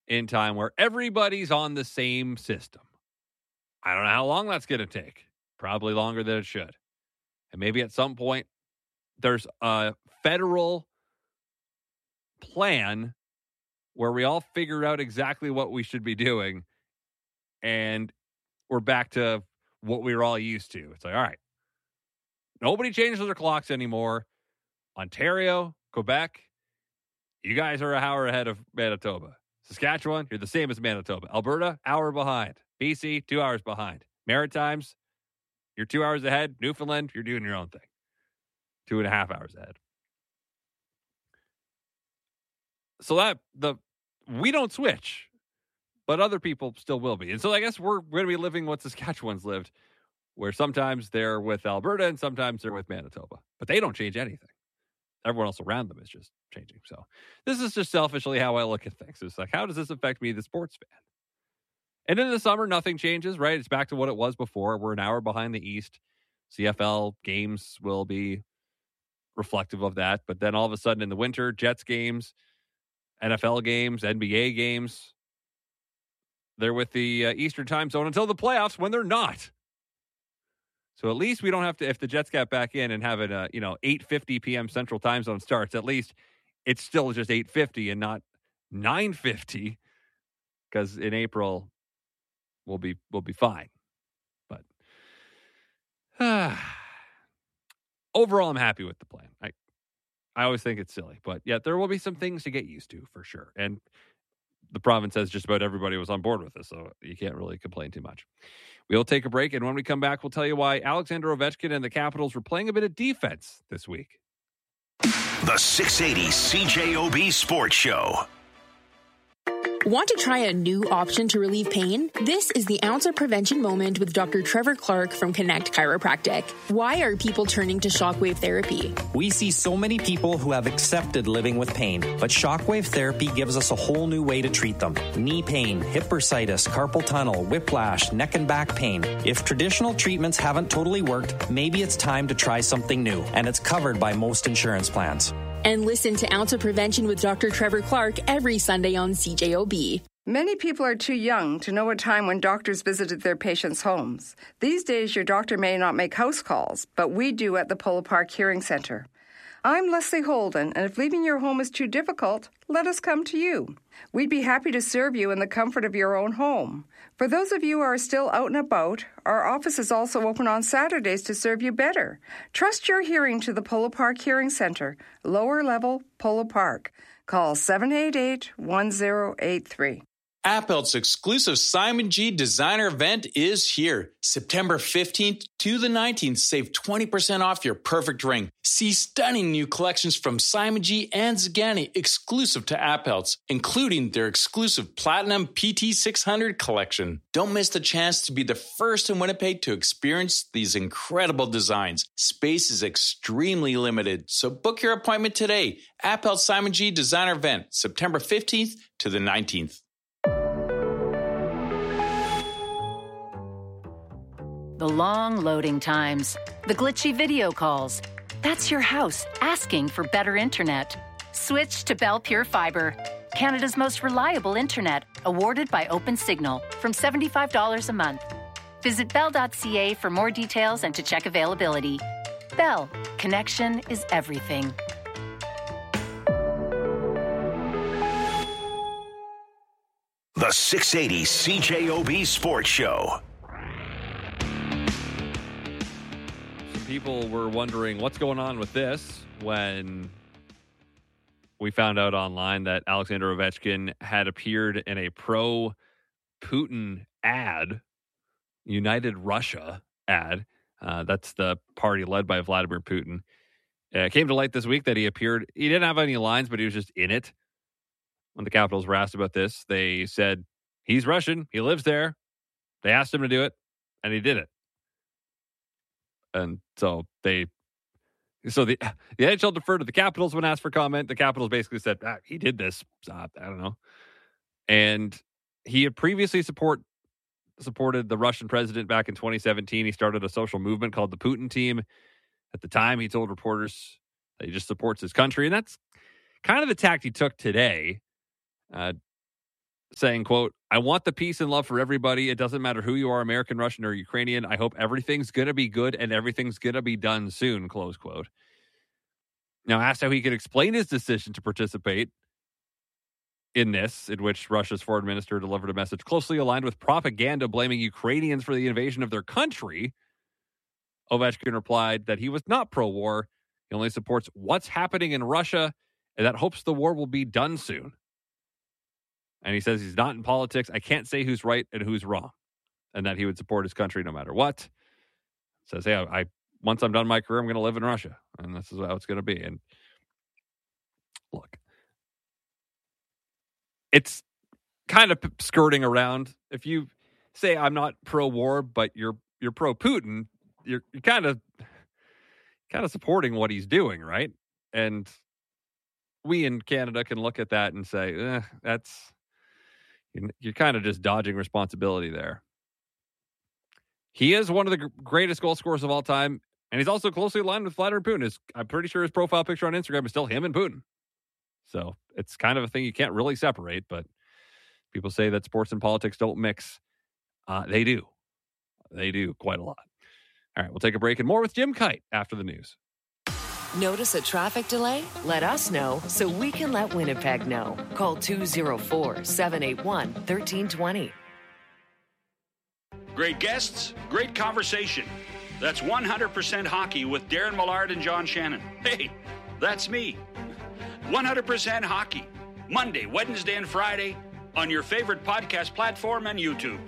in time where everybody's on the same system. I don't know how long that's going to take. Probably longer than it should. And maybe at some point there's a federal plan where we all figure out exactly what we should be doing and we're back to what we were all used to. It's like, all right, nobody changes their clocks anymore. Ontario, Quebec, you guys are an hour ahead of Manitoba. Saskatchewan, you're the same as Manitoba. Alberta, hour behind. BC, 2 hours behind. Maritimes, you're 2 hours ahead. Newfoundland, you're doing your own thing. 2.5 hours ahead. So we don't switch, but other people still will be. And so I guess we're going to be living what Saskatchewan's lived, where sometimes they're with Alberta and sometimes they're with Manitoba. But they don't change anything. Everyone else around them is just changing. So this is just selfishly how I look at things. It's like, how does this affect me, the sports fan? And in the summer, nothing changes, right? It's back to what it was before. We're an hour behind the East. CFL games will be reflective of that. But then all of a sudden in the winter, Jets games, NFL games, NBA games, they're with the Eastern time zone until the playoffs when they're not. So at least we don't have to, if the Jets got back in and have it, 8:50 p.m. Central time zone starts, at least it's still just 8:50 and not 9:50, because in April we'll be fine. But overall, I'm happy with the plan. I always think it's silly, but yeah, there will be some things to get used to for sure. And the province says just about everybody was on board with this, so you can't really complain too much. We'll take a break, and when we come back, we'll tell you why Alexander Ovechkin and the Capitals were playing a bit of defense this week. The 680 CJOB Sports Show. Want to try a new option to relieve pain? This is the Ounce of Prevention moment with Dr. Trevor Clark from Connect Chiropractic. Why are people turning to shockwave therapy? We see so many people who have accepted living with pain, but shockwave therapy gives us a whole new way to treat them. Knee pain, hip bursitis, carpal tunnel, whiplash, neck and back pain. If traditional treatments haven't totally worked, maybe it's time to try something new, and it's covered by most insurance plans. And listen to Ounce of Prevention with Dr. Trevor Clark every Sunday on CJOB. Many people are too young to know a time when doctors visited their patients' homes. These days, your doctor may not make house calls, but we do at the Polo Park Hearing Center. I'm Leslie Holden, and if leaving your home is too difficult, let us come to you. We'd be happy to serve you in the comfort of your own home. For those of you who are still out and about, our office is also open on Saturdays to serve you better. Trust your hearing to the Polo Park Hearing Center, lower level Polo Park. Call 788-1083. Appelt's exclusive Simon G designer event is here. September 15th to the 19th. Save 20% off your perfect ring. See stunning new collections from Simon G and Zagani exclusive to Appelt's, including their exclusive Platinum PT600 collection. Don't miss the chance to be the first in Winnipeg to experience these incredible designs. Space is extremely limited, so book your appointment today. Appelt Simon G designer event, September 15th to the 19th. The long loading times, the glitchy video calls. That's your house asking for better internet. Switch to Bell Pure Fiber, Canada's most reliable internet, awarded by OpenSignal, from $75 a month. Visit bell.ca for more details and to check availability. Bell, connection is everything. The 680 CJOB Sports Show. People were wondering what's going on with this when we found out online that Alexander Ovechkin had appeared in a pro-Putin ad, United Russia ad. That's the party led by Vladimir Putin. It came to light this week that he appeared. He didn't have any lines, but he was just in it. When the Capitals were asked about this, they said, he's Russian. He lives there. They asked him to do it, and he did it. And so the NHL deferred to the Capitals when asked for comment. The Capitals basically said, he did this. I don't know. And he had previously supported the Russian president back in 2017. He started a social movement called the Putin Team. At the time, he told reporters that he just supports his country. And that's kind of the tact he took today. saying, quote, I want the peace and love for everybody. It doesn't matter who you are, American, Russian, or Ukrainian. I hope everything's going to be good and everything's going to be done soon, close quote. Now, asked how he could explain his decision to participate in this, in which Russia's foreign minister delivered a message closely aligned with propaganda blaming Ukrainians for the invasion of their country, Ovechkin replied that he was not pro-war. He only supports what's happening in Russia and that hopes the war will be done soon. And he says he's not in politics. I can't say who's right and who's wrong, and that he would support his country no matter what. Says, hey, once I'm done my career, I'm going to live in Russia, and this is how it's going to be. And look, it's kind of skirting around. If you say I'm not pro-war, but you're pro-Putin, you're kind of supporting what he's doing, right? And we in Canada can look at that and say, you're kind of just dodging responsibility there. He is one of the greatest goal scorers of all time, and he's also closely aligned with Vladimir Putin. I'm pretty sure his profile picture on Instagram is still him and Putin. So it's kind of a thing you can't really separate, but people say that sports and politics don't mix. They do. They do quite a lot. All right, we'll take a break and more with Jim Kite after the news. Notice a traffic delay? Let us know so we can let Winnipeg know. Call 204-781-1320. Great guests, great conversation. That's 100% Hockey with Darren Millard and John Shannon. Hey, that's me. 100% Hockey. Monday, Wednesday, and Friday on your favorite podcast platform and YouTube.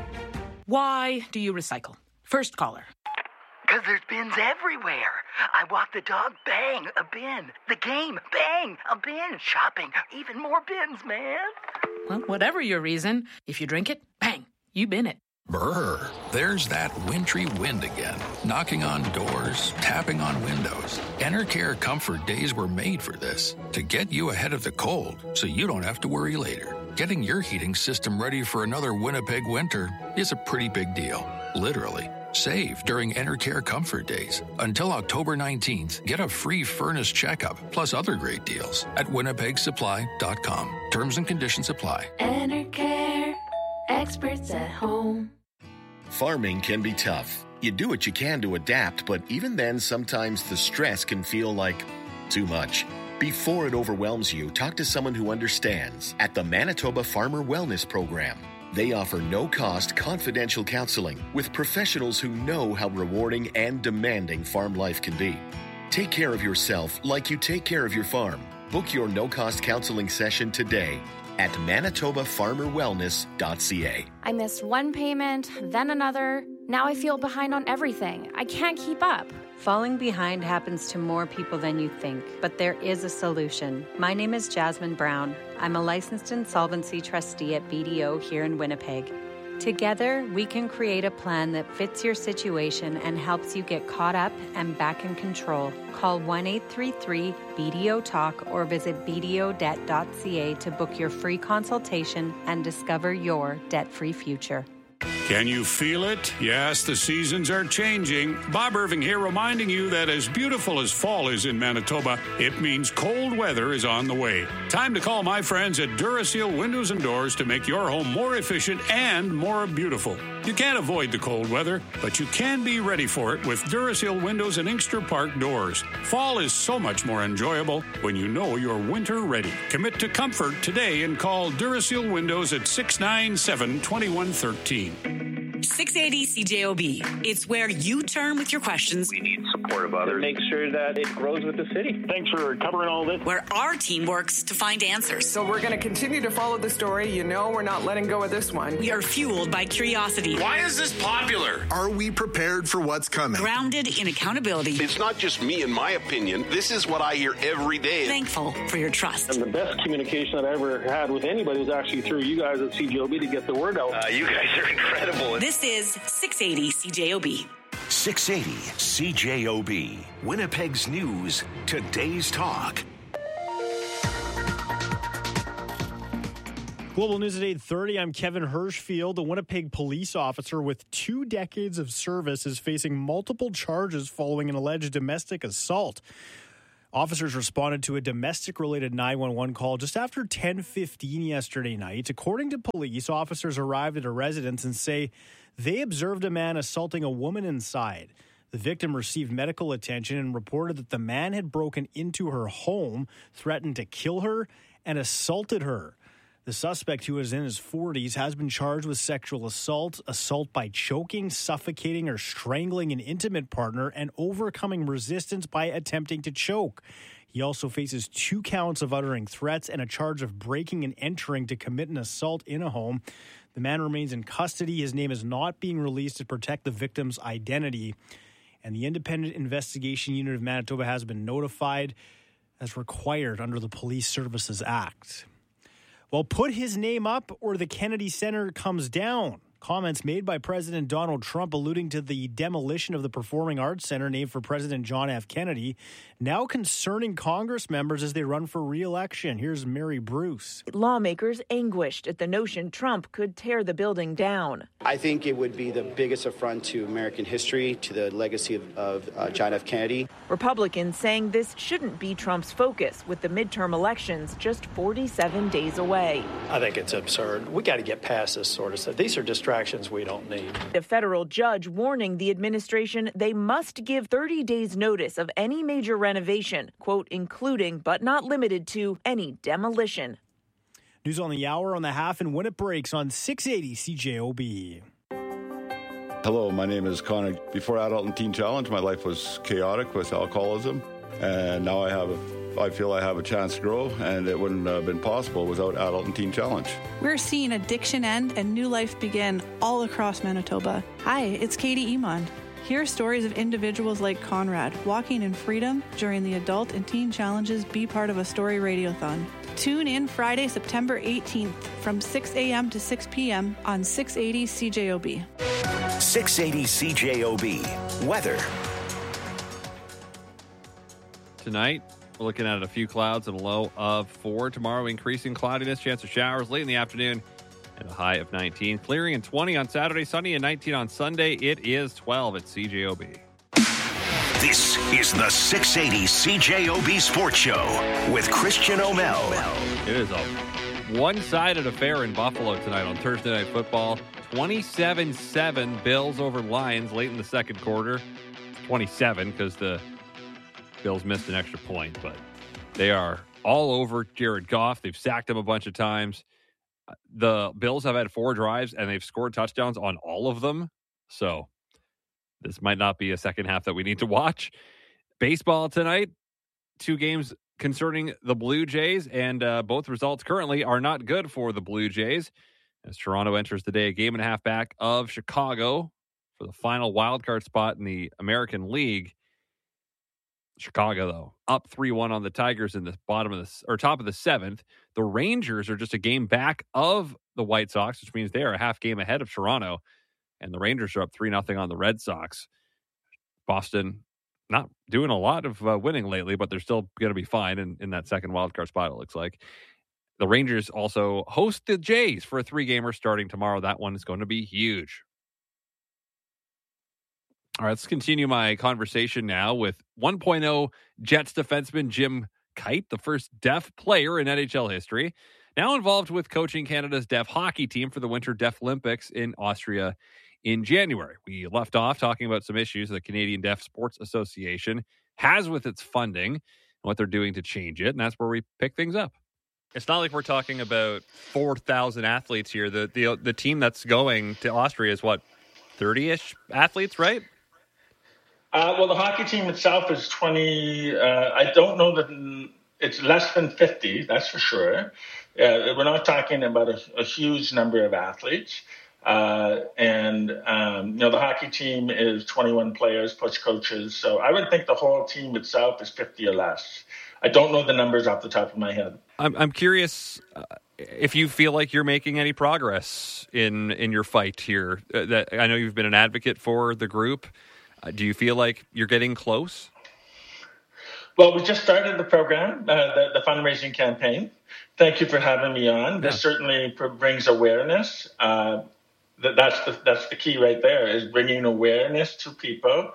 Why do you recycle? First caller. Because there's bins everywhere. I walk the dog, bang, a bin. The game, bang, a bin. Shopping, even more bins, man. Well, whatever your reason, if you drink it, bang, you bin it. Brr, there's that wintry wind again, knocking on doors, tapping on windows. Enercare Comfort Days were made for this, to get you ahead of the cold so you don't have to worry later. Getting your heating system ready for another Winnipeg winter is a pretty big deal, literally. Save during Enercare Comfort Days. Until October 19th, get a free furnace checkup, plus other great deals at winnipegsupply.com. Terms and conditions apply. Enercare, experts at home. Farming can be tough. You do what you can to adapt, but even then, sometimes the stress can feel like too much. Before it overwhelms you, talk to someone who understands at the Manitoba Farmer Wellness Program. They offer no-cost, confidential counseling with professionals who know how rewarding and demanding farm life can be. Take care of yourself like you take care of your farm. Book your no-cost counseling session today at manitobafarmerwellness.ca. I missed one payment, then another. Now I feel behind on everything. I can't keep up. Falling behind happens to more people than you think, but there is a solution. My name is Jasmine Brown. I'm a licensed insolvency trustee at BDO here in Winnipeg. Together, we can create a plan that fits your situation and helps you get caught up and back in control. Call 1-833-BDO-TALK or visit bdodebt.ca to book your free consultation and discover your debt-free future. Can you feel it? Yes, the seasons are changing. Bob Irving here reminding you that as beautiful as fall is in Manitoba, it means cold weather is on the way. Time to call my friends at Duraseal Windows and Doors to make your home more efficient and more beautiful. You can't avoid the cold weather, but you can be ready for it with Duraseal Windows and Inkster Park doors. Fall is so much more enjoyable when you know you're winter ready. Commit to comfort today and call Duraseal Windows at 697-2113. 680 CJOB. It's where you turn with your questions. We need support of others. Make sure that it grows with the city. Thanks for covering all this. Where our team works to find answers. So we're going to continue to follow the story. You know we're not letting go of this one. We are fueled by curiosity. Why is this popular? Are we prepared for what's coming? Grounded in accountability. It's not just me and my opinion. This is what I hear every day. Thankful for your trust. And the best communication that I ever had with anybody was actually through you guys at CJOB to get the word out. You guys are incredible. This is 680 CJOB. 680 CJOB. Winnipeg's news. Today's talk. Global News at 8:30. I'm Kevin Hirschfield. A Winnipeg police officer with 2 decades of service is facing multiple charges following an alleged domestic assault. Officers responded to a domestic-related 911 call just after 10:15 yesterday night. According to police, officers arrived at a residence and say they observed a man assaulting a woman inside. The victim received medical attention and reported that the man had broken into her home, threatened to kill her, and assaulted her. The suspect, who is in his 40s, has been charged with sexual assault, assault by choking, suffocating, or strangling an intimate partner, and overcoming resistance by attempting to choke. He also faces 2 counts of uttering threats and a charge of breaking and entering to commit an assault in a home. The man remains in custody. His name is not being released to protect the victim's identity. And the Independent Investigation Unit of Manitoba has been notified as required under the Police Services Act. Well, put his name up or the Kennedy Center comes down. Comments made by President Donald Trump alluding to the demolition of the Performing Arts Center named for President John F. Kennedy, now concerning Congress members as they run for re-election. Here's Mary Bruce. Lawmakers anguished at the notion Trump could tear the building down. I think it would be the biggest affront to American history, to the legacy of John F. Kennedy. Republicans saying this shouldn't be Trump's focus, with the midterm elections just 47 days away. I think it's absurd. We got to get past this sort of stuff. These are distractions we don't need. A federal judge warning the administration they must give 30 days notice of any major renovation, quote, including but not limited to any demolition. News on the hour, on the half, and when it breaks on 680 CJOB. Hello, my name is Connor. Before Adult and Teen Challenge, my life was chaotic with alcoholism, and now I feel I have a chance to grow, and it wouldn't have been possible without Adult and Teen Challenge. We're seeing addiction end and new life begin all across Manitoba. Hi, it's Katie Emond. Hear stories of individuals like Conrad walking in freedom during the Adult and Teen Challenge's Be Part of a Story Radiothon. Tune in Friday, September 18th from 6 a.m. to 6 p.m. on 680 CJOB. 680 CJOB. Weather. Tonight, we're looking at a few clouds and a low of 4. Tomorrow, increasing cloudiness, chance of showers late in the afternoon, and a high of 19. Clearing and 20 on Saturday, sunny and 19 on Sunday. It is 12 at CJOB. This is the 680 CJOB Sports Show with Christian O'Mel. It is a one-sided affair in Buffalo tonight on Thursday Night Football. 27-7 Bills over Lions late in the second quarter. 27 because the Bills missed an extra point, but they are all over Jared Goff. They've sacked him a bunch of times. The Bills have had 4 drives, and they've scored touchdowns on all of them. So this might not be a second half that we need to watch. Baseball tonight, 2 games concerning the Blue Jays, and both results currently are not good for the Blue Jays as Toronto enters the day a game and a half back of Chicago for the final wildcard spot in the American League. Chicago, though, up 3-1 on the Tigers in the top of the 7th. The Rangers are just a game back of the White Sox, which means they are a half game ahead of Toronto. And the Rangers are up 3-0 on the Red Sox. Boston not doing a lot of winning lately, but they're still going to be fine in that second wildcard spot, it looks like. The Rangers also host the Jays for a 3-gamer starting tomorrow. That one is going to be huge. All right, let's continue my conversation now with 1.0 Jets defenseman Jim Kite, the first deaf player in NHL history, now involved with coaching Canada's deaf hockey team for the Winter Deaf Olympics in Austria in January. We left off talking about some issues the Canadian Deaf Sports Association has with its funding and what they're doing to change it, and that's where we pick things up. It's not like we're talking about 4,000 athletes here. The team that's going to Austria is, what, 30-ish athletes, right? Well, the hockey team itself is 20. I don't know that it's less than 50, that's for sure. We're not talking about a huge number of athletes. The hockey team is 21 players plus coaches. So I would think the whole team itself is 50 or less. I don't know the numbers off the top of my head. I'm curious if you feel like you're making any progress in your fight here. That I know you've been an advocate for the group. Do you feel like you're getting close? Well, we just started the program, the fundraising campaign. Thank you for having me on. Yeah. This certainly brings awareness. That's the key right there, is bringing awareness to people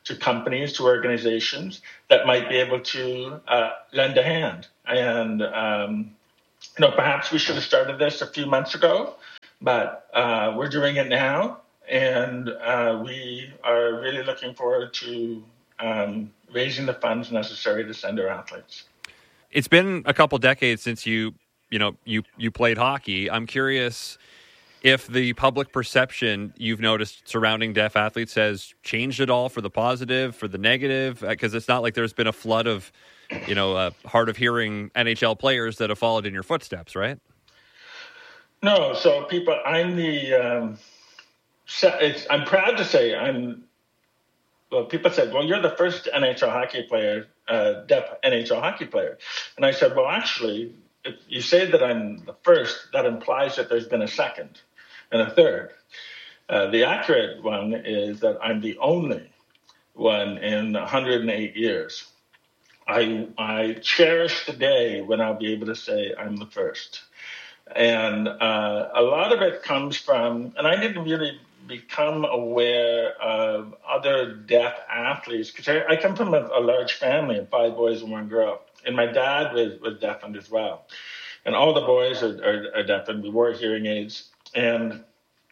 to companies, to organizations that might be able to lend a hand. And, perhaps we should have started this a few months ago, but we're doing it now. And we are really looking forward to raising the funds necessary to send our athletes. It's been a couple decades since you played hockey. I'm curious if the public perception you've noticed surrounding deaf athletes has changed at all for the positive, for the negative, because it's not like there's been a flood of, hard of hearing NHL players that have followed in your footsteps, right? No. So I'm proud to say people said, well, you're the first NHL hockey player, deaf NHL hockey player. And I said, well, actually, if you say that I'm the first, that implies that there's been a second and a third. The accurate one is that I'm the only one in 108 years. I cherish the day when I'll be able to say I'm the first. And a lot of it comes from, and I didn't really become aware of other deaf athletes, because I come from a large family of 5 boys and 1 girl. And my dad was deafened as well. And all the boys are deafened. We wore hearing aids. And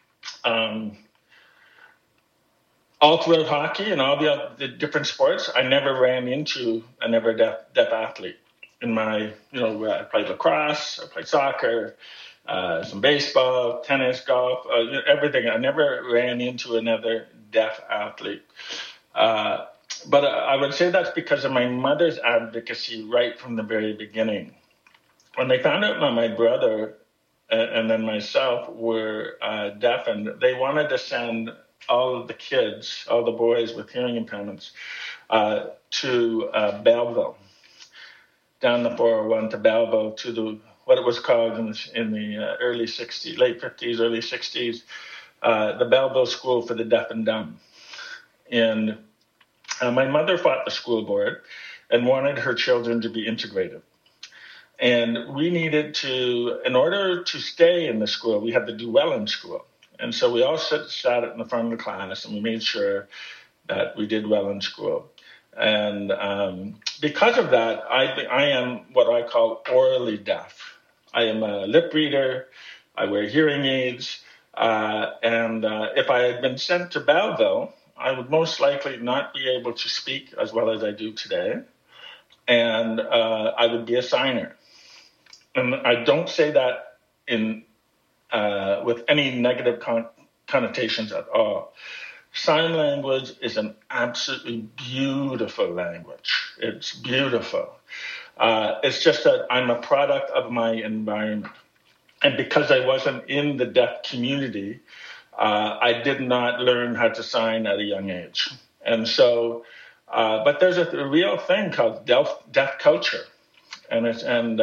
all throughout hockey and all the different sports, I never ran into another deaf athlete. In my, I played lacrosse, I played soccer, some baseball, tennis, golf, everything. I never ran into another deaf athlete. But I would say that's because of my mother's advocacy right from the very beginning. When they found out that my brother and then myself were deafened, they wanted to send all of the kids, all the boys with hearing impairments, to Belleville, down the 401 to Belleville, to what it was called in the early 60s, late 50s, early 60s, the Belleville School for the Deaf and Dumb. And my mother fought the school board and wanted her children to be integrated. And we needed to, in order to stay in the school, we had to do well in school. And so we all sat in the front of the class and we made sure that we did well in school. And because of that, I am what I call orally deaf. I am a lip reader. I wear hearing aids. And if I had been sent to Belleville, I would most likely not be able to speak as well as I do today. And I would be a signer. And I don't say that with any negative connotations at all. Sign language is an absolutely beautiful language. It's beautiful. It's just that I'm a product of my environment. And because I wasn't in the deaf community, I did not learn how to sign at a young age. And so, but there's a real thing called deaf culture. And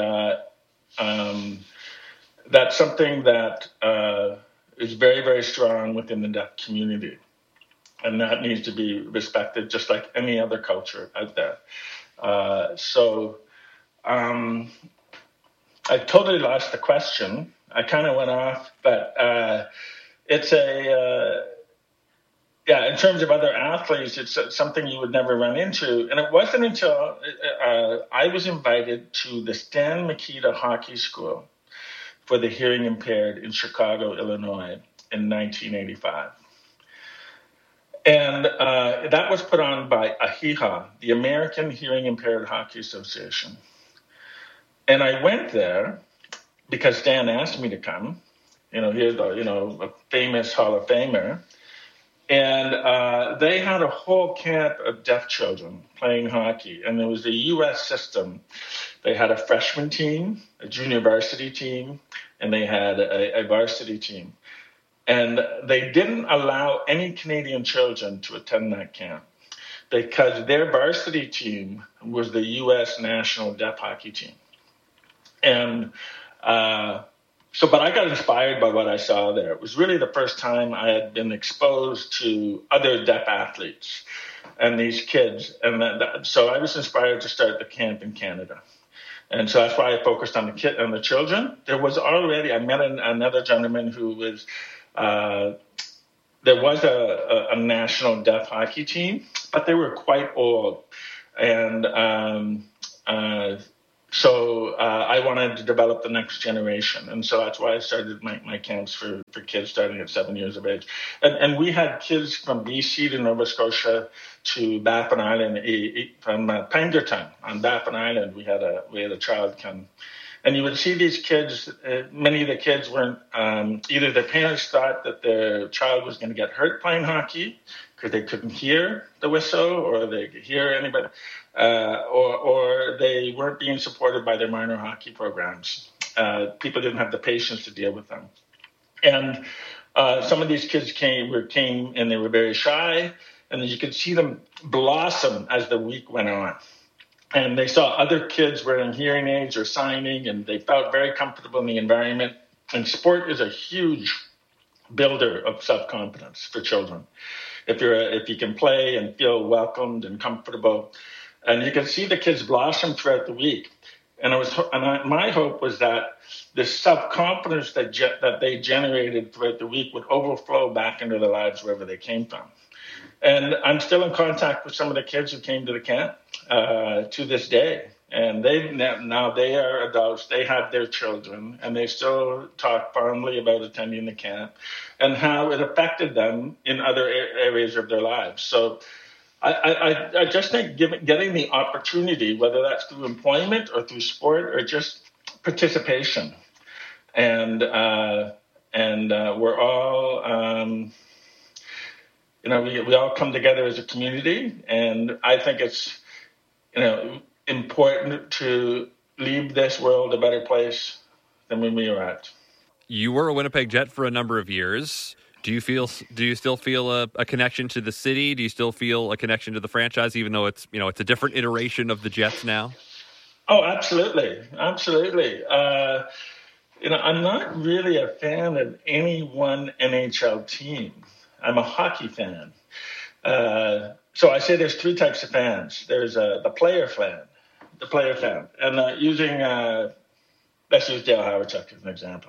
that's something that is very, very strong within the deaf community. And that needs to be respected just like any other culture out there. I totally lost the question. I kind of went off, but it's in terms of other athletes, it's something you would never run into. And it wasn't until I was invited to the Stan Mikita Hockey School for the hearing impaired in Chicago, Illinois in 1985. And that was put on by AHIHA, the American Hearing Impaired Hockey Association. And I went there because Stan asked me to come. Here's a famous Hall of Famer. And they had a whole camp of deaf children playing hockey. And there was the U.S. system. They had a freshman team, a junior varsity team, and they had a varsity team. And they didn't allow any Canadian children to attend that camp because their varsity team was the U.S. national deaf hockey team. And but I got inspired by what I saw there. It was really the first time I had been exposed to other deaf athletes and these kids. And so I was inspired to start the camp in Canada. And so that's why I focused on the children. There was already, I met another gentleman who was there was a national deaf hockey team, but they were quite old. And so I wanted to develop the next generation. And so that's why I started my camps for kids starting at 7 years of age. And we had kids from BC to Nova Scotia to Baffin Island, from Pangerton on Baffin Island. We had a child come. And you would see these kids, many of the kids weren't, either their parents thought that their child was going to get hurt playing hockey because they couldn't hear the whistle or they could hear anybody, or they weren't being supported by their minor hockey programs. People didn't have the patience to deal with them. And some of these kids came and they were very shy, and you could see them blossom as the week went on. And they saw other kids wearing hearing aids or signing, and they felt very comfortable in the environment. And sport is a huge builder of self-confidence for children. If you can play and feel welcomed and comfortable, and you can see the kids blossom throughout the week. And my hope was that the self-confidence that they generated throughout the week would overflow back into their lives wherever they came from. And I'm still in contact with some of the kids who came to the camp to this day. And now they are adults, they have their children, and they still talk fondly about attending the camp and how it affected them in other areas of their lives. So I just think getting the opportunity, whether that's through employment or through sport or just participation, and we're all, we all come together as a community, and I think it's, important to leave this world a better place than when we were at. You were a Winnipeg Jet for a number of years. Do you still feel a connection to the city? Do you still feel a connection to the franchise, even though it's a different iteration of the Jets now? Oh, absolutely. Absolutely. I'm not really a fan of any one NHL team. I'm a hockey fan. So I say there's three types of fans. There's the player fan. And let's use Dale Hawerchuk as an example.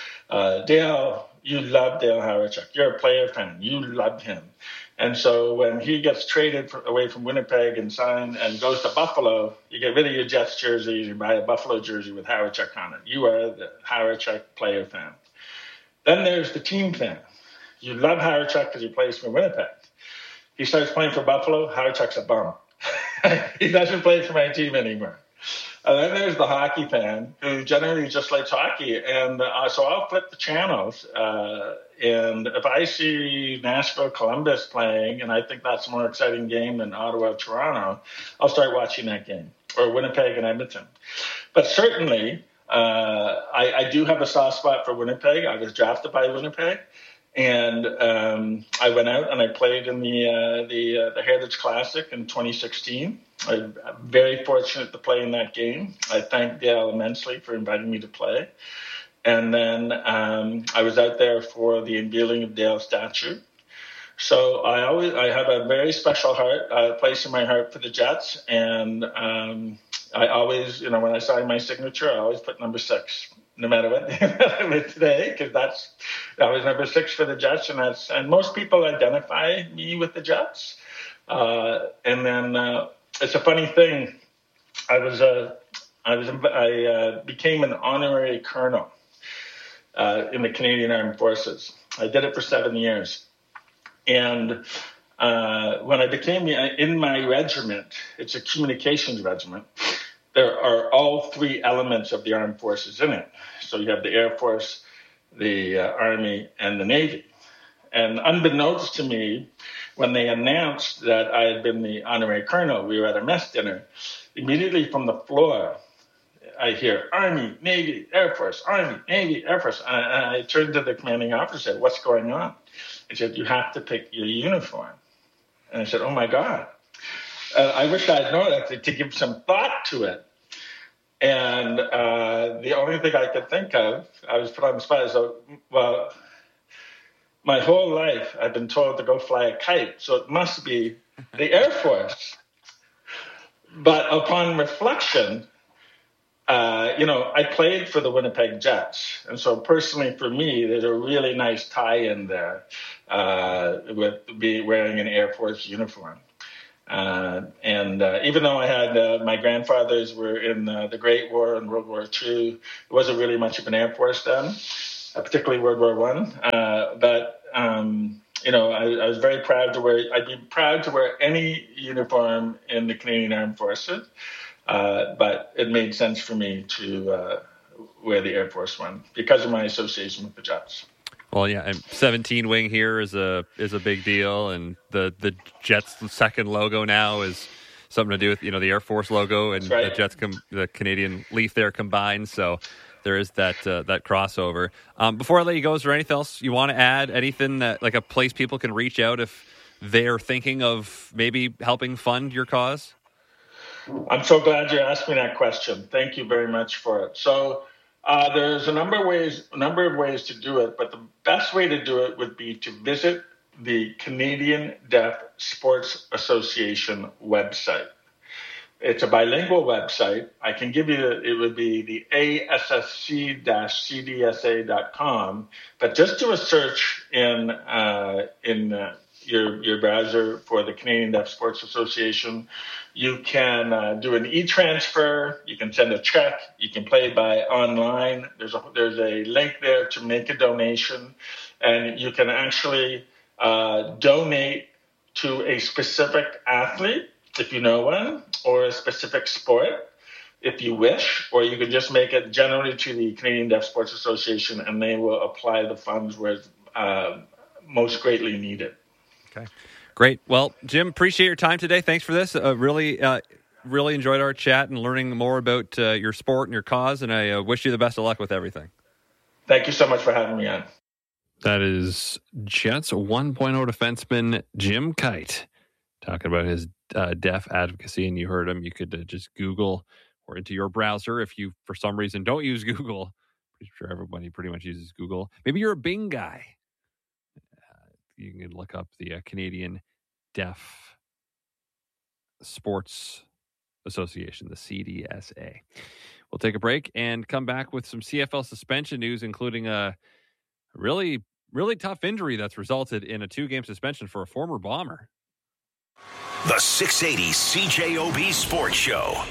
Dale, you love Dale Hawerchuk. You're a player fan. You love him. And so when he gets traded away from Winnipeg and signed and goes to Buffalo, you get rid of your Jets jersey, you buy a Buffalo jersey with Hawerchuk on it. You are the Hawerchuk player fan. Then there's the team fan. You love Hawerchuk because he plays for Winnipeg. He starts playing for Buffalo, Hawerchuk's a bum. He doesn't play for my team anymore. And then there's the hockey fan who generally just likes hockey. And so I'll flip the channels. And if I see Nashville Columbus playing, and I think that's a more exciting game than Ottawa Toronto, I'll start watching that game, or Winnipeg and Edmonton. But certainly, I do have a soft spot for Winnipeg. I was drafted by Winnipeg. And I went out and I played in the Heritage Classic in 2016. I'm very fortunate to play in that game. I thank Dale immensely for inviting me to play. And then I was out there for the unveiling of Dale's statue. So I have a very special place in my heart for the Jets. And I always, when I sign my signature, I always put number 6. No matter what today, because that was number 6 for the Jets, and most people identify me with the Jets. And then it's a funny thing. I became an honorary colonel in the Canadian Armed Forces. I did it for 7 years, and when I became in my regiment, it's a communications regiment. There are all 3 elements of the armed forces in it. So you have the Air Force, the Army, and the Navy. And unbeknownst to me, when they announced that I had been the honorary colonel, we were at a mess dinner. Immediately from the floor, I hear Army, Navy, Air Force, Army, Navy, Air Force. And I turned to the commanding officer, "What's going on?" He said, "You have to pick your uniform." And I said, "Oh my God." I wish I'd known that to give some thought to it. And the only thing I could think of, I was put on the spot, is, well, my whole life I've been told to go fly a kite, so it must be the Air Force. But upon reflection, I played for the Winnipeg Jets. And so personally for me, there's a really nice tie-in there with wearing an Air Force uniform. And even though I had my grandfathers were in the Great War and World War II, it wasn't really much of an Air Force then, particularly World War I. I was very proud to wear. I'd be proud to wear any uniform in the Canadian Armed Forces, but it made sense for me to wear the Air Force one because of my association with the Jets. Well, yeah, and 17 wing here is a big deal, and the Jets' second logo now is something to do with the Air Force logo and the Jets the Canadian Leaf there combined. So there is that crossover. Before I let you go, is there anything else you want to add? Anything that like a place people can reach out if they're thinking of maybe helping fund your cause? I'm so glad you asked me that question. Thank you very much for it. So there's a number of ways to do it, but the best way to do it would be to visit the Canadian Deaf Sports Association website. It's a bilingual website. I can give you, it would be the ASSC-CDSA.com, but just do a search in your browser for the Canadian Deaf Sports Association. You can do an e-transfer. You can send a check. You can pay by online. There's a link there to make a donation, and you can actually donate to a specific athlete, if you know one, or a specific sport, if you wish, or you can just make it generally to the Canadian Deaf Sports Association, and they will apply the funds where it's most greatly needed. Okay, great. Well, Jim, appreciate your time today. Thanks for this. Really enjoyed our chat and learning more about your sport and your cause, and I wish you the best of luck with everything. Thank you so much for having me on. That is Jets 1.0 defenseman Jim Kite talking about his deaf advocacy, and you heard him. You could just Google or into your browser if you, for some reason, don't use Google. Pretty sure everybody pretty much uses Google. Maybe you're a Bing guy. You can look up the Canadian Deaf Sports Association, the CDSA. We'll take a break and come back with some CFL suspension news, including a really, really tough injury that's resulted in a 2-game suspension for a former Bomber. The 680 CJOB Sports Show.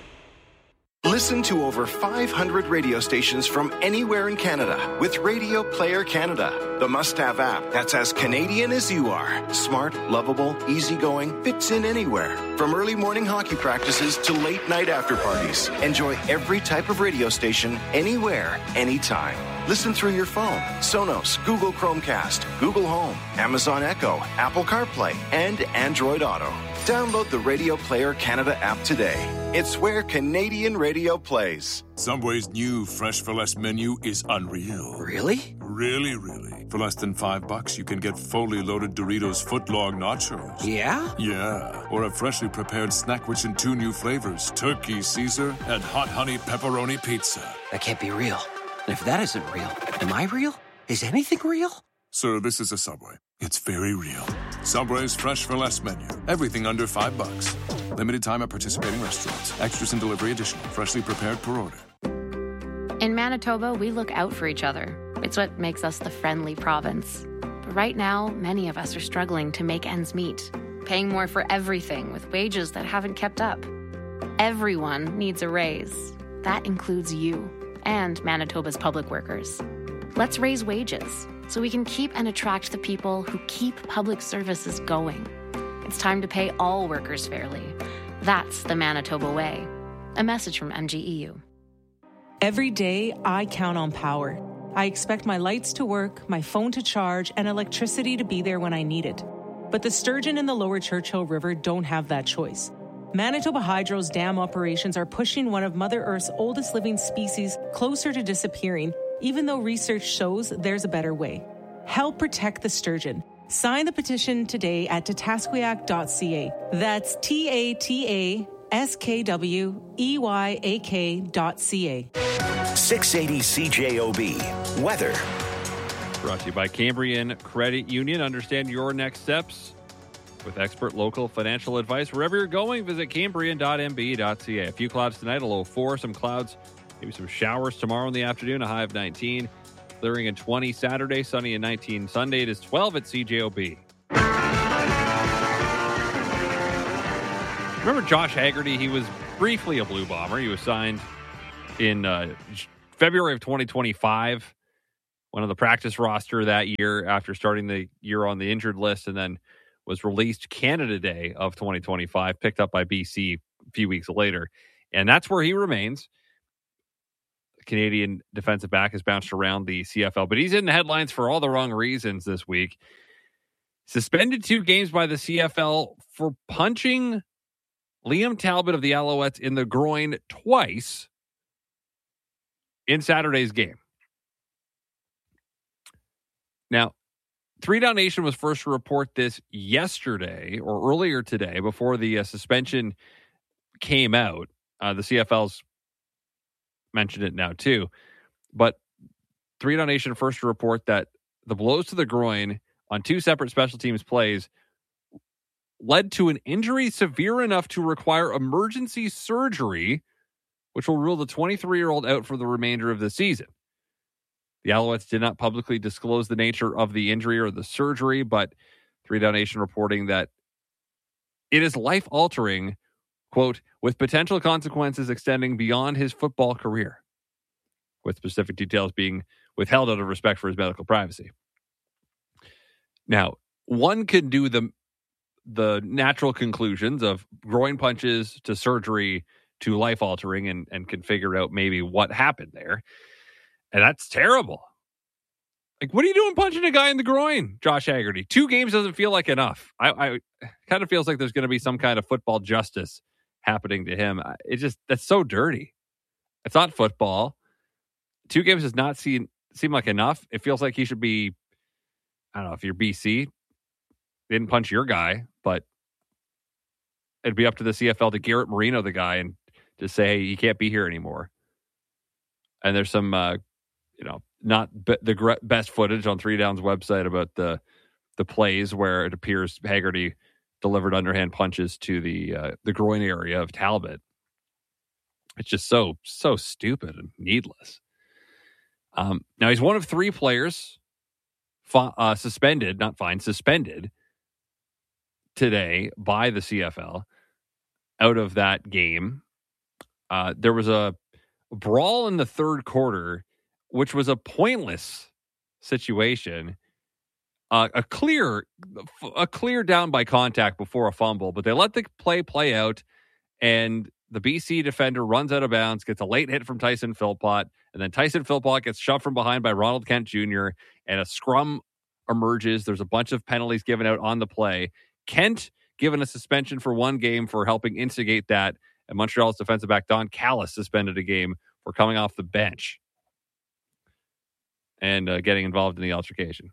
Listen to over 500 radio stations from anywhere in Canada with Radio Player Canada, the must-have app that's as Canadian as you are. Smart, lovable, easygoing, fits in anywhere. From early morning hockey practices to late night after parties. Enjoy every type of radio station, anywhere, anytime. Listen through your phone, Sonos, Google Chromecast, Google Home, Amazon Echo, Apple CarPlay, and Android Auto. Download the Radio Player Canada app today. It's where Canadian radio plays. Subway's new Fresh for Less menu is unreal. Really? Really, really. For less than $5, you can get fully loaded Doritos footlong nachos. Yeah? Yeah. Or a freshly prepared snack rich in 2 new flavors, Turkey Caesar and Hot Honey Pepperoni Pizza. That can't be real. And if that isn't real, am I real? Is anything real? Sir, this is a Subway. It's very real. Subway's Fresh for Less menu. Everything under $5. Limited time at participating restaurants. Extras and delivery additional. Freshly prepared per order. In Manitoba, we look out for each other. It's what makes us the friendly province. But right now, many of us are struggling to make ends meet, paying more for everything with wages that haven't kept up. Everyone needs a raise. That includes you and Manitoba's public workers. Let's raise wages so we can keep and attract the people who keep public services going. It's time to pay all workers fairly. That's the Manitoba way. A message from MGEU. Every day, I count on power. I expect my lights to work, my phone to charge, and electricity to be there when I need it. But the sturgeon in the lower Churchill River don't have that choice. Manitoba Hydro's dam operations are pushing one of Mother Earth's oldest living species closer to disappearing, even though research shows there's a better way. Help protect the sturgeon. Sign the petition today at tatasquiac.ca. That's TATASKWEYAK.ca. 680 CJOB. Weather. Brought to you by Cambrian Credit Union. Understand your next steps With expert local financial advice wherever you're going, visit Cambrian.mb.ca. A few clouds tonight, a low 4, some clouds, maybe some showers tomorrow in the afternoon, a high of 19. Clearing at 20 Saturday, sunny at 19 Sunday. It is 12 at CJOB. Remember Josh Haggerty? He was briefly a Blue Bomber. He was signed in February of 2025, one of the practice roster that year after starting the year on the injured list, and then was released Canada Day of 2025, picked up by BC a few weeks later. And that's where he remains. Canadian defensive back has bounced around the CFL, but he's in the headlines for all the wrong reasons this week. Suspended 2 games by the CFL for punching Liam Talbot of the Alouettes in the groin twice in Saturday's game. Now, 3 Down Nation was first to report this yesterday or earlier today before the suspension came out. The CFL's mentioned it now too. But 3 Down Nation first to report that the blows to the groin on 2 separate special teams plays led to an injury severe enough to require emergency surgery, which will rule the 23-year-old out for the remainder of the season. The Alouettes did not publicly disclose the nature of the injury or the surgery, but 3 Down Nation reporting that it is life-altering, quote, with potential consequences extending beyond his football career, with specific details being withheld out of respect for his medical privacy. Now, one can do the natural conclusions of groin punches to surgery to life-altering and can figure out maybe what happened there. And that's terrible. Like, what are you doing punching a guy in the groin, Josh Haggerty? 2 games doesn't feel like enough. I kind of feels like there's going to be some kind of football justice happening to him. That's so dirty. It's not football. 2 games does not seem like enough. It feels like he should be, I don't know, if you're BC, didn't punch your guy, but it'd be up to the CFL to Garrett Marino the guy and to say, hey, you can't be here anymore. And there's some, not the best footage on 3 Down's website about the plays where it appears Haggerty delivered underhand punches to the groin area of Talbot. It's just so stupid and needless. Now he's one of 3 players suspended today by the CFL out of that game. There was a brawl in the third quarter, which was a pointless situation. A clear down by contact before a fumble, but they let the play out, and the BC defender runs out of bounds, gets a late hit from Tyson Philpott, and then Tyson Philpott gets shoved from behind by Ronald Kent Jr., and a scrum emerges. There's a bunch of penalties given out on the play. Kent given a suspension for 1 game for helping instigate that, and Montreal's defensive back Don Callis suspended a game for coming off the bench and getting involved in the altercation.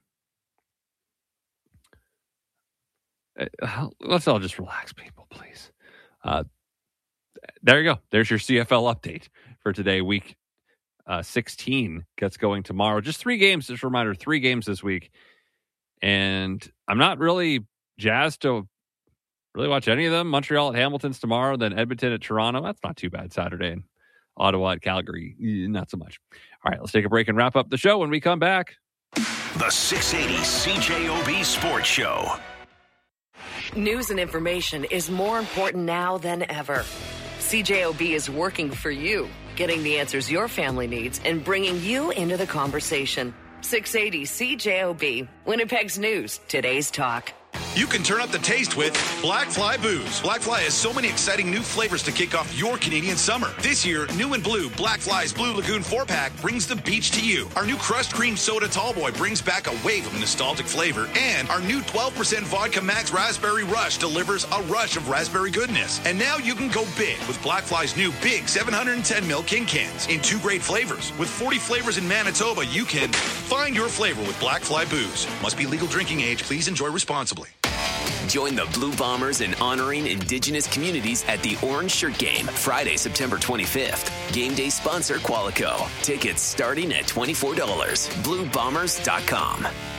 Let's all just relax, people, please. There you go. There's your CFL update for today. Week 16 gets going tomorrow. Just 3 games. Just a reminder, 3 games this week. And I'm not really jazzed to really watch any of them. Montreal at Hamilton's tomorrow, then Edmonton at Toronto. That's not too bad. Saturday, and Ottawa at Calgary. Not so much. All right, let's take a break and wrap up the show when we come back. The 680 CJOB Sports Show. News and information is more important now than ever. CJOB is working for you, getting the answers your family needs and bringing you into the conversation. 680 CJOB, Winnipeg's news, today's talk. You can turn up the taste with Black Fly Booze. Black Fly has so many exciting new flavors to kick off your Canadian summer. This year, new and blue, Black Fly's Blue Lagoon 4-pack brings the beach to you. Our new Crushed Cream Soda Tallboy brings back a wave of nostalgic flavor. And our new 12% Vodka Max Raspberry Rush delivers a rush of raspberry goodness. And now you can go big with Black Fly's new big 710ml King Cans in 2 great flavors. With 40 flavors in Manitoba, you can find your flavor with Black Fly Booze. Must be legal drinking age. Please enjoy responsibly. Join the Blue Bombers in honoring Indigenous communities at the Orange Shirt Game, Friday, September 25th. Game day sponsor Qualico. Tickets starting at $24. BlueBombers.com.